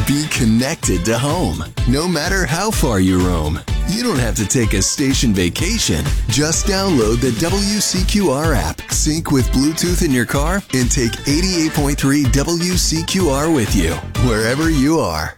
Be connected to home, no matter how far you roam. You don't have to take a station vacation. Just download the WCQR app, sync with Bluetooth in your car, and take 88.3 WCQR with you, wherever you are.